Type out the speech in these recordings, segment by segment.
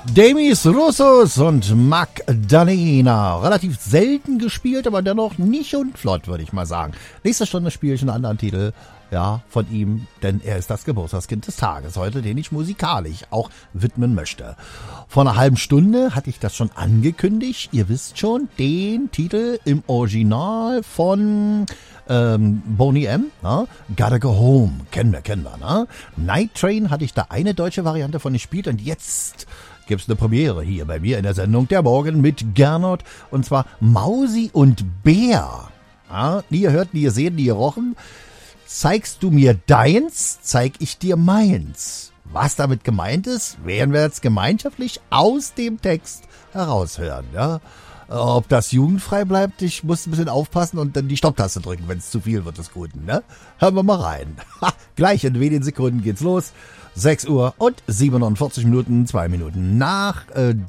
Demis Roussos und Magdalena. Relativ selten gespielt, aber dennoch nicht unflott, würde ich mal sagen. Nächste Stunde spiele ich einen anderen Titel, ja, von ihm, denn er ist das Geburtstagskind des Tages heute, den ich musikalisch auch widmen möchte. Vor einer halben Stunde hatte ich das schon angekündigt. Ihr wisst schon, den Titel im Original von Boney M, ne? Gotta Go Home, kennen wir, ne? Night Train hatte ich da eine deutsche Variante von gespielt und jetzt gibt's eine Premiere hier bei mir in der Sendung Der Morgen mit Gernot und zwar Mausi und Bär. Ja, nie gehört, nie gesehen, nie gerochen. Zeigst du mir deins, zeig ich dir meins. Was damit gemeint ist, werden wir jetzt gemeinschaftlich aus dem Text heraushören, ja? Ob das jugendfrei bleibt, ich muss ein bisschen aufpassen und dann die Stopptaste drücken, wenn es zu viel wird des Guten, ne? Hören wir mal rein. Gleich in wenigen Sekunden geht's los. 6 Uhr und 47 Minuten, 2 Minuten nach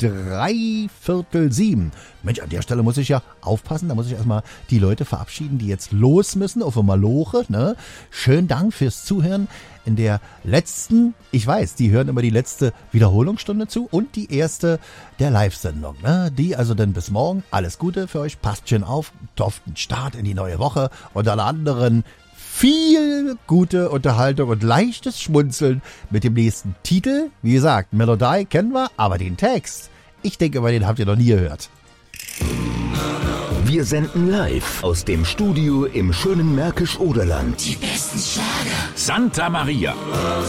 6:45. Mensch, an der Stelle muss ich ja aufpassen, da muss ich erstmal die Leute verabschieden, die jetzt los müssen auf der Maloche, ne? Schönen Dank fürs Zuhören in der letzten, ich weiß, die hören immer die letzte Wiederholungsstunde zu und die erste der Live-Sendung, ne? Die also dann bis morgen. Alles Gute für euch, passt schön auf, toften Start in die neue Woche und alle anderen viel gute Unterhaltung und leichtes Schmunzeln mit dem nächsten Titel. Wie gesagt, Melodie kennen wir, aber den Text, ich denke mal, den habt ihr noch nie gehört. Wir senden live aus dem Studio im schönen Märkisch-Oderland. Die besten Schlager. Santa Maria.